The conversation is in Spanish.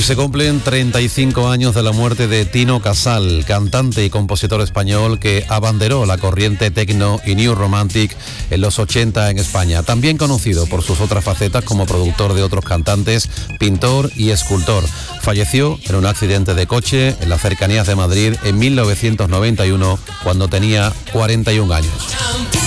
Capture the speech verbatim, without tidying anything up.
se cumplen treinta y cinco años de la muerte de Tino Casal, cantante y compositor español que abanderó la corriente techno y new romantic en los ochenta en España. También conocido por sus otras facetas como productor de otros cantantes, pintor y escultor. Falleció en un accidente de coche en las cercanías de Madrid en mil novecientos noventa y uno, cuando tenía cuarenta y un años.